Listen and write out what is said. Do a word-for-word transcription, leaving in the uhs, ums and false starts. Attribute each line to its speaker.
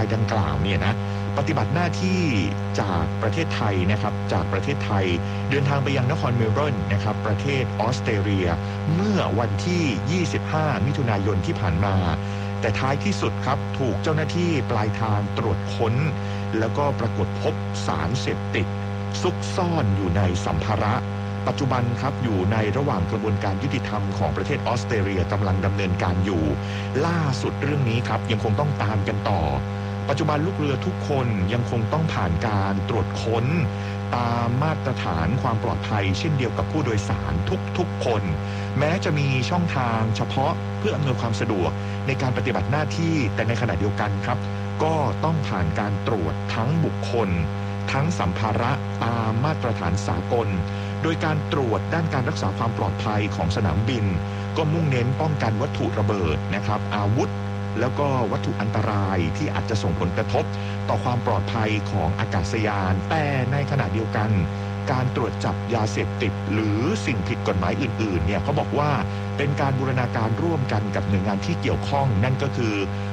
Speaker 1: ดังกล่าวเนี่ยนะปฏิบัติหน้าที่จากประเทศไทยนะครับจากประเทศไทยเดินทางไปยังนครเมลเบิร์นนะครับประเทศออสเตรเลียเมื่อวันที่ยี่สิบห้ามิถุนายนที่ผ่านมาแต่ท้ายที่สุดครับถูกเจ้าหน้าที่ปลายทางตรวจค้นแล้วก็ปรากฏพบสารเสพติดซุกซ่อนอยู่ในสัมภาระปัจจุบันครับอยู่ในระหว่างกระบวนการยุติธรรมของประเทศออสเตรเลียกำลังดำเนินการอยู่ล่าสุดเรื่องนี้ครับยังคงต้องตามกันต่อปัจจุบันลูกเรือทุกคนยังคงต้องผ่านการตรวจค้นตามมาตรฐานความปลอดภัยเช่นเดียวกับผู้โดยสารทุกๆคนแม้จะมีช่องทางเฉพาะเพื่ออำนวยความสะดวกในการปฏิบัติหน้าที่แต่ในขณะเดียวกันครับก็ต้องผ่านการตรวจทั้งบุคคลทั้งสัมภาระตามมาตรฐานสากลโดยการตรวจด้านการรักษาความปลอดภัยของสนามบินก็มุ่งเน้นป้องกันวัตถุระเบิดนะครับอาวุธแล้วก็วัตถุอันตรายที่อาจจะส่งผลกระทบต่อความปลอดภัยของอากาศยานแต่ในขณะเดียวกันการตรวจจับยาเสพติดหรือสิ่งผิดกฎหมายอื่นๆเนี่ยเขาบอกว่าเป็นการบูรณาการร่วมกันกับหน่วยงานที่เกี่ยวข้องนั่นก็คือ